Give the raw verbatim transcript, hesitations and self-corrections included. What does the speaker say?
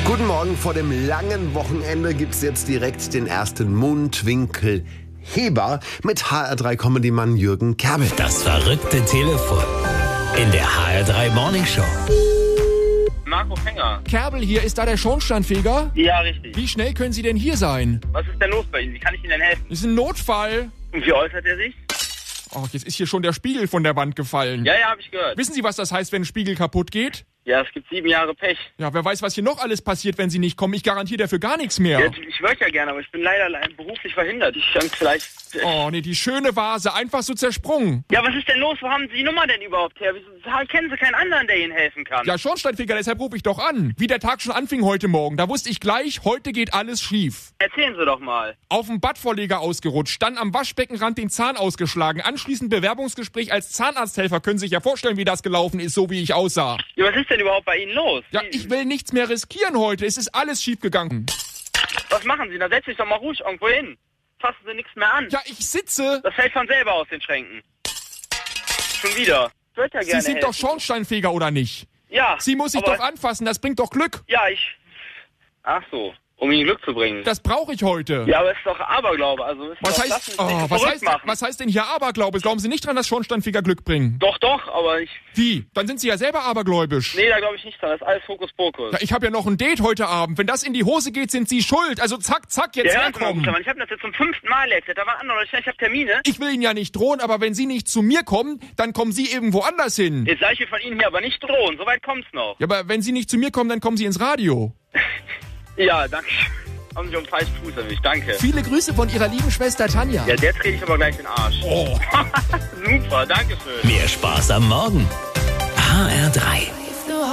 Guten Morgen, vor dem langen Wochenende gibt's jetzt direkt den ersten Mundwinkelheber mit H R drei Comedy-Mann Jürgen Kerbel. Das verrückte Telefon in der H R drei Morning Show. Marco Fänger. Kerbel, hier ist da der Schornsteinfeger. Ja, richtig. Wie schnell können Sie denn hier sein? Was ist denn los bei Ihnen? Wie kann ich Ihnen denn helfen? Das ist ein Notfall. Und wie äußert er sich? Ach, jetzt ist hier schon der Spiegel von der Wand gefallen. Ja, ja, habe ich gehört. Wissen Sie, was das heißt, wenn ein Spiegel kaputt geht? Ja, es gibt sieben Jahre Pech. Ja, wer weiß, was hier noch alles passiert, wenn Sie nicht kommen. Ich garantiere dafür gar nichts mehr. Ja, ich möchte ja gerne, aber ich bin leider beruflich verhindert. Ich kann vielleicht... Oh, nee, die schöne Vase, einfach so zersprungen. Ja, was ist denn los? Wo haben Sie die Nummer denn überhaupt her? Wieso kennen Sie keinen anderen, der Ihnen helfen kann? Ja, Schornsteinfeger, deshalb rufe ich doch an. Wie der Tag schon anfing heute Morgen, da wusste ich gleich, heute geht alles schief. Erzählen Sie doch mal. Auf dem Badvorleger ausgerutscht, dann am Waschbeckenrand den Zahn ausgeschlagen, anschließend Bewerbungsgespräch als Zahnarzthelfer. Können Sie sich ja vorstellen, wie das gelaufen ist, so wie ich aussah. Ja, was ist denn überhaupt bei Ihnen los? Ja, ich will nichts mehr riskieren heute. Es ist alles schiefgegangen. Was machen Sie? Na, setzen Sie sich doch mal ruhig irgendwo hin. Fassen Sie nichts mehr an. Ja, ich sitze. Das fällt von selber aus den Schränken. Schon wieder. Ich würde ja Sie gerne sind helfen. doch Schornsteinfeger, oder nicht? Ja. Sie muss sich aber- doch anfassen, das bringt doch Glück. Ja, ich... Ach so. Um Ihnen Glück zu bringen. Das brauche ich heute. Ja, aber es ist doch Aberglaube. Also ist Was doch, heißt, lassen Sie oh, sich was, verrückt heißt, machen. was heißt denn hier Aberglaube? Glauben Sie nicht dran, dass Schornsteinfeger Glück bringen? Doch, doch, aber ich... Wie? Dann sind Sie ja selber abergläubisch. Nee, da glaube ich nicht dran. Das ist alles Hokuspokus. Ja, ich habe ja noch ein Date heute Abend. Wenn das in die Hose geht, sind Sie schuld. Also zack, zack, jetzt Ja, herkommen. Mann, ich habe das jetzt zum fünften Mal erklärt. Da waren andere Leute, ich habe Termine. Ich will Ihnen ja nicht drohen, aber wenn Sie nicht zu mir kommen, dann kommen Sie irgendwo anders hin. Jetzt sage ich mir von Ihnen hier aber nicht drohen. Soweit kommt's noch. Ja, aber wenn Sie nicht zu mir kommen, dann kommen Sie ins Radio. Ja, danke. Haben Sie um den falschen Fuß erwischt. Danke. Viele Grüße von Ihrer lieben Schwester Tanja. Ja, der trete ich aber gleich den Arsch. Oh. Super, danke schön. Mehr Spaß am Morgen. H R drei.